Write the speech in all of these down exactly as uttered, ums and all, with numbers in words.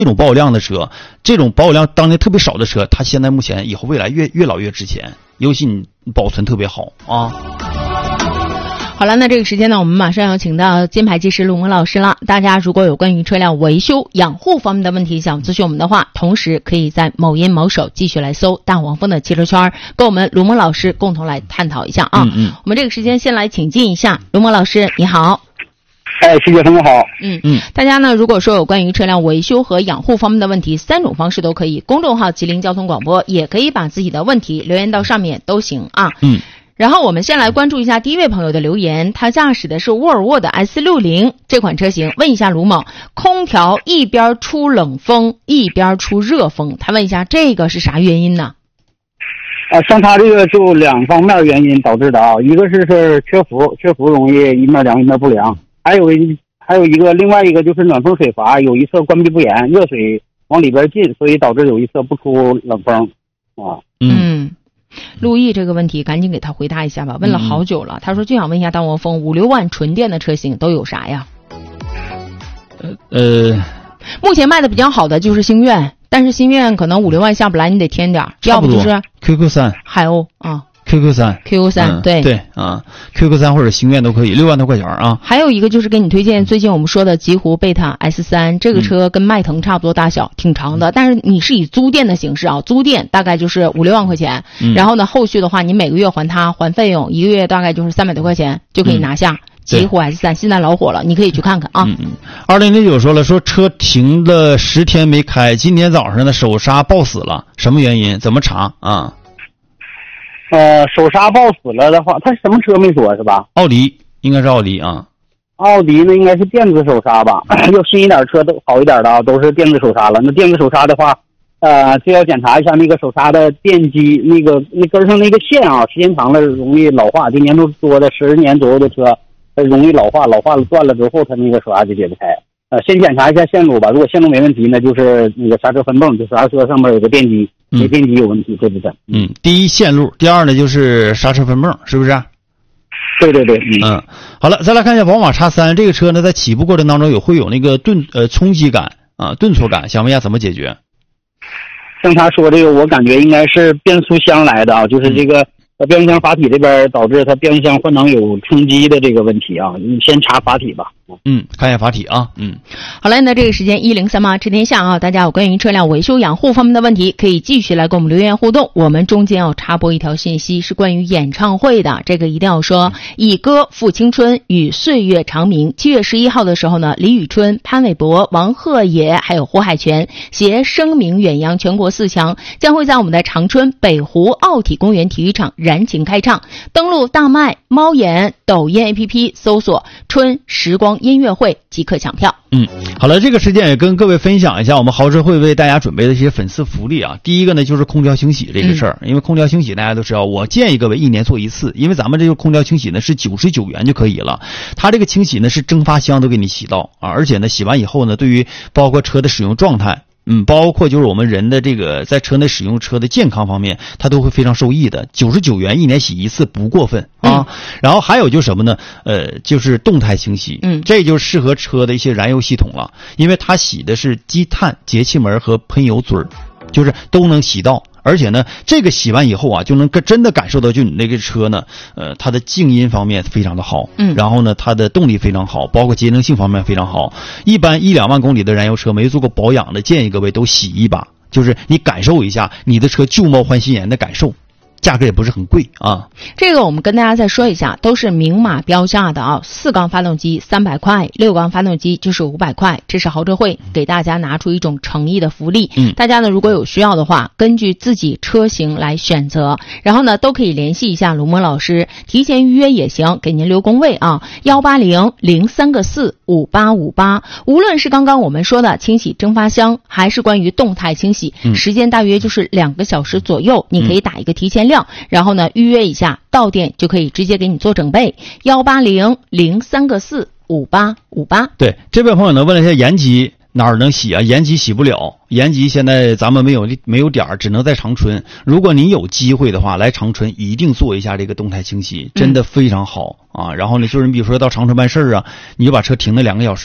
这种保有量的车，这种保有量当年特别少的车，它现在目前以后未来越越老越值钱，尤其你保存特别好啊。 好了，那这个时间呢，我们马上要请到金牌技师卢萌老师了。大家如果有关于车辆维修养护方面的问题想咨询我们的话，同时可以在某音某手继续来搜大黄蜂的汽车圈，跟我们卢萌老师共同来探讨一下啊。 嗯嗯， 我们这个时间先来请进一下卢萌老师，你好。 哎，徐姐，你好。 嗯嗯，大家呢，如果说有关于车辆维修和养护方面的问题，三种方式都可以。公众号吉林交通广播也可以把自己的问题留言到上面都行啊。 嗯。 然后我们先来关注一下第一位朋友的留言，他驾驶的是沃尔沃的 S 六十 这款车型，问一下卢某，空调一边出冷风一边出热风，他问一下这个是啥原因呢？ 啊，像它这个就两方面原因导致的啊，一个是是缺氟，缺氟容易一面凉一面不凉，还有一还有一个另外一个就是暖风水阀有一侧关闭不严，热水往里边进，所以导致有一侧不出冷风啊。 嗯，陆毅这个问题赶紧给他回答一下吧，问了好久了。嗯、他说就想问一下大黄蜂，五六万纯电的车型都有啥呀？ 呃呃， 目前卖的比较好的就是星越，但是星越可能五六万下不来，你得添点，要不就是 Q Q 三、 海鸥啊。 Q Q 三 Q Q 三、嗯、对对啊 ，Q Q 三或者星越都可以，六万多块钱啊。 还有一个就是给你推荐最近我们说的极狐贝塔 S 三，这个车跟迈腾差不多大小，嗯、挺长的，但是你是以租电的形式啊，租电大概就是五六万块钱，嗯、然后呢后续的话你每个月还它还费用，一个月大概就是三百多块钱就可以拿下。嗯极狐 S 三 现在老火了，你可以去看看啊。 嗯嗯。二零零九说了，说车停了十天没开，今天早上的手刹爆死了，什么原因？怎么查啊？ 呃，手刹爆死了的话，它什么车没说是吧？ 奥迪，应该是奥迪啊。 奥迪呢应该是电子手刹吧？要新一点车都好一点的啊，都是电子手刹了。那电子手刹的话，呃，就要检查一下那个手刹的电机，那个那根上那个线啊，时间长了容易老化。今年都多的十年左右的车。它容易老化，老化了断了之后，它那个手刹就解不开。呃，先检查一下线路吧，如果线路没问题呢，就是那个刹车分泵，就刹车上面有个电机，没电机有问题，对不对？ 嗯，第一线路，第二呢就是刹车分泵，是不是？ 对对对，嗯。 嗯，好了，再来看一下宝马 X 三 这个车呢，在起步过程当中有会有那个顿呃冲击感啊，顿挫感，想问一下怎么解决？ 像他说这个，我感觉应该是变速箱来的啊，就是这个。呃，变速箱阀体这边导致它变速箱换挡有冲击的这个问题啊，你先查阀体吧。 嗯，看一下阀体啊。嗯， 好了，那这个时间一零三八车天下啊，大家有关于车辆维修养护方面的问题，可以继续来跟我们留言互动。我们中间要插播一条信息，是关于演唱会的，这个一定要说。以歌赋青春，与岁月长鸣。七月十一号的时候呢，李宇春、潘玮柏、王鹤野还有胡海泉携声名远扬全国四强，将会在我们的长春北湖奥体公园体育场燃情开唱。登录大麦、猫眼、抖音 A P P 搜索春时光音乐会即可抢票。 嗯，好了，这个时间也跟各位分享一下我们豪车会为大家准备的一些粉丝福利啊。第一个呢就是空调清洗这个事儿、嗯，因为空调清洗大家都知道，我建议各位一年做一次，因为咱们这个空调清洗呢是九十九元就可以了。它这个清洗呢是蒸发箱都给你洗到啊，而且呢洗完以后呢，对于包括车的使用状态。嗯，包括就是我们人的这个在车内使用车的健康方面，它都会非常受益的。九十九元一年洗一次不过分啊、嗯。然后还有就是什么呢？呃，就是动态清洗，嗯，这就适合车的一些燃油系统了，因为它洗的是积碳、节气门和喷油嘴儿，就是都能洗到。而且呢，这个洗完以后啊，就能真的感受到，就你那个车呢，呃，它的静音方面非常的好，嗯，然后呢，它的动力非常好，包括节能性方面非常好。一般一两万公里的燃油车没做过保养的，建议各位都洗一把，就是你感受一下你的车旧貌换新颜的感受。价格也不是很贵啊。 这个我们跟大家再说一下，都是明码标价的啊。四缸发动机三百块，六缸发动机就是五百块。这是豪车会给大家拿出一种诚意的福利。嗯，大家呢如果有需要的话，根据自己车型来选择，然后呢都可以联系一下卢萌老师，提前预约也行，给您留工位啊。幺八零零三个四五八五八。无论是刚刚我们说的清洗蒸发箱，还是关于动态清洗，嗯、时间大约就是两个小时左右，你可以打一个提前。然后呢预约一下，到店就可以直接给你做整备。幺八零零三个四五八五八。 对，这位朋友呢问了一下延吉哪儿能洗啊？延吉洗不了，延吉现在咱们没有没有点儿，只能在长春。如果您有机会的话，来长春一定做一下这个动态清洗，真的非常好、嗯、啊。然后呢，就是你比如说到长春办事儿啊，你就把车停了两个小时，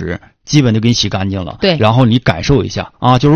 基本就给你洗干净了。 对， 然后你感受一下啊，就是